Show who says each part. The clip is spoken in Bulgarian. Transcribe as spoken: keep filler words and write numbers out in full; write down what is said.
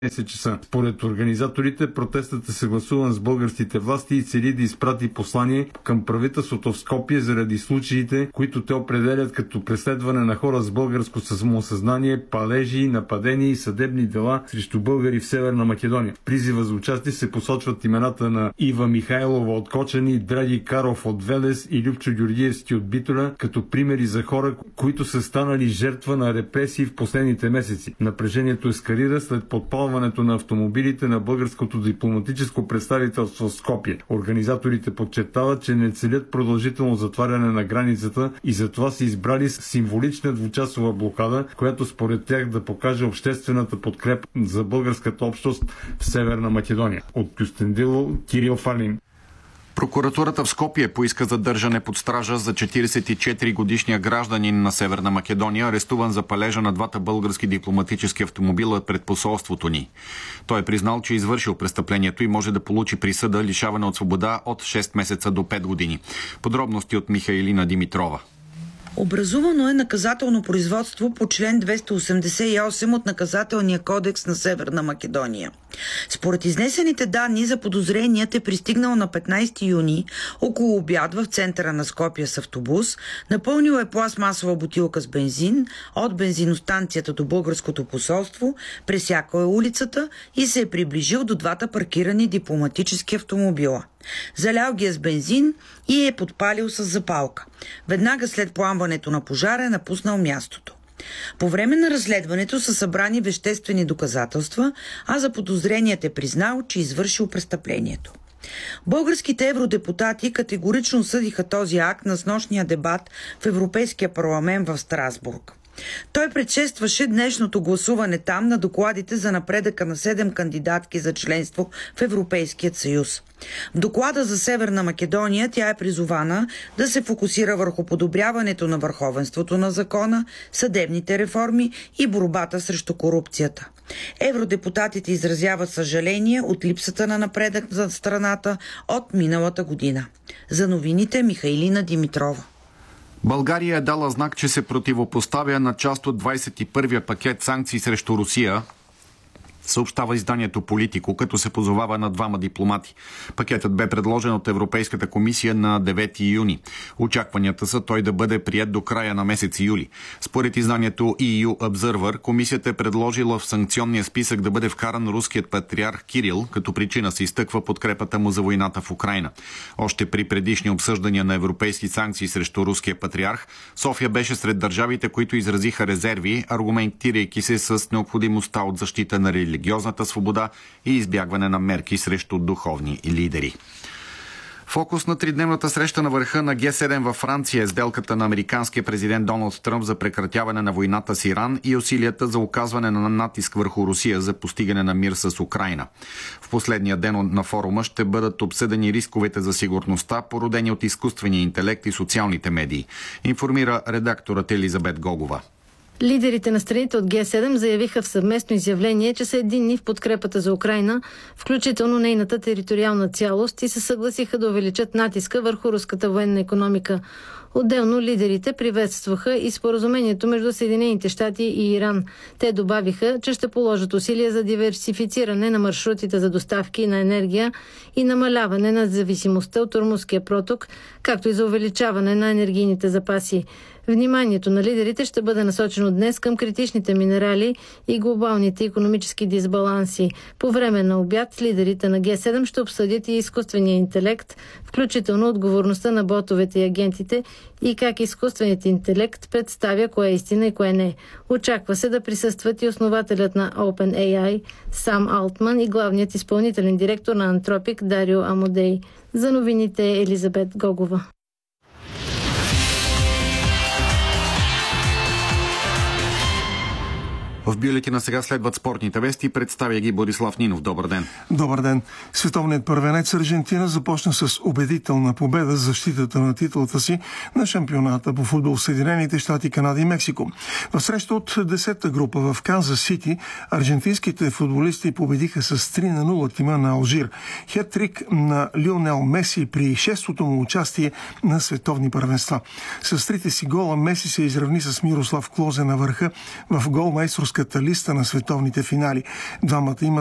Speaker 1: часа. Според организаторите, протестът е съгласуван с българските власти и цели да изпрати послание към правителството в Скопие заради случаите, които те определят като преследване на хора с българско самосъзнание, палежи, нападения и съдебни дела срещу българи в Северна Македония. В призива за участие се посочват имената на Ива Михайлова от Кочани, Драги Каров от Велес и Любчо Георгиевски от Битоля, като примери за хора, които са станали жертва на репресии в последните месеци. Напрежението ескалира след подпалването на автомобилите на българското дипломатическо представителство в Скопие. Организаторите подчертават, че не целят продължително затваряне на границата и затова са избрали символична двучасова блокада, която според тях да покаже обществената подкрепа за българската общност в Северна Македония. От Кюстендило, Кирил Фалин.
Speaker 2: Прокуратурата в Скопие поиска задържане под стража за четиридесет и четири годишния гражданин на Северна Македония, арестуван за палежа на двата български дипломатически автомобила пред посолството ни. Той е признал, че е извършил престъплението и може да получи присъда лишаване от свобода от шест месеца до пет години. Подробности от Михаилина Димитрова.
Speaker 3: Образувано е наказателно производство по член двеста осемдесет и осем от Наказателния кодекс на Северна Македония. Според изнесените данни, за подозреният е пристигнал на петнайсети юни около обяд в центъра на Скопие с автобус, напълнил е пластмасова бутилка с бензин от бензиностанцията до българското посолство, пресякал е улицата и се е приближил до двата паркирани дипломатически автомобила. Залял ги е с бензин и е подпалил с запалка. Веднага след пламването на пожара е напуснал мястото. По време на разследването са събрани веществени доказателства, а заподозреният е признал, че извършил престъплението. Българските евродепутати категорично съдиха този акт на снощния дебат в Европейския парламент в Страсбург. Той предшестваше днешното гласуване там на докладите за напредъка на седем кандидатки за членство в Европейският съюз. В доклада за Северна Македония тя е призована да се фокусира върху подобряването на върховенството на закона, съдебните реформи и борбата срещу корупцията. Евродепутатите изразяват съжаление от липсата на напредък за страната от миналата година. За новините Михаилина Димитрова.
Speaker 2: България е дала знак, че се противопоставя на част от двайсет и първия пакет санкции срещу Русия, съобщава изданието Политико, като се позовава на двама дипломати. Пакетът бе предложен от Европейската комисия на девети юни. Очакванията са той да бъде прият до края на месец юли. Според изданието и ю Observer, комисията е предложила в санкционния списък да бъде вкаран руският патриарх Кирил, като причина се изтъква подкрепата му за войната в Украйна. Още при предишни обсъждания на европейски санкции срещу руския патриарх, София беше сред държавите, които изразиха резерви, аргументирайки се с необходимостта от защита на религиозната свобода и избягване на мерки срещу духовни лидери. Фокус на тридневната среща на върха на Ге седем във Франция е сделката на американския президент Доналд Тръмп за прекратяване на войната с Иран и усилията за оказване на натиск върху Русия за постигане на мир с Украйна. В последния ден на форума ще бъдат обсъдени рисковете за сигурността, породени от изкуствения интелект и социалните медии, информира редакторът Елизабет Гогова.
Speaker 4: Лидерите на страните от Ге седем заявиха в съвместно изявление, че са единни в подкрепата за Украйна, включително нейната териториална цялост, и се съгласиха да увеличат натиска върху руската военна икономика. Отделно лидерите приветстваха и споразумението между Съединените щати и Иран. Те добавиха, че ще положат усилия за диверсифициране на маршрутите за доставки на енергия и намаляване на зависимостта от Ормузския проток, както и за увеличаване на енергийните запаси. Вниманието на лидерите ще бъде насочено днес към критичните минерали и глобалните икономически дисбаланси. По време на обяд лидерите на Ге седем ще обсъдят и изкуствения интелект, включително отговорността на ботовете и агентите и как изкуственият интелект представя кое е истина и кое не. Очаква се да присъстват и основателят на OpenAI Сам Алтман и главният изпълнителен директор на Антропик Дарио Амодей. За новините Елизабет Гогова.
Speaker 2: В бюлетина сега следват спортните вести. Представя ги Борислав Нинов. Добър ден.
Speaker 5: Добър ден. Световният първенец Аржентина започна с убедителна победа за защитата на титлата си на шампионата по футбол в Съединените щати, Канада и Мексико. В среща от десета група в Канзас Сити аржентинските футболисти победиха с три на нула тима на Алжир. Хет-трик на Лионел Меси при шестото му участие на световни първенства. С трите си гола Меси се изравни с Мирослав Клозе на върха в голмайсторството авторската листа на световните финали. Двамата имат